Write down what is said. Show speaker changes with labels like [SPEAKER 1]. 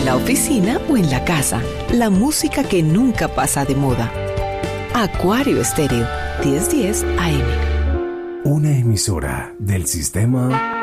[SPEAKER 1] la oficina o en la casa. La música que nunca pasa de moda. Acuario Estéreo, 1010 AM.
[SPEAKER 2] Una emisora del sistema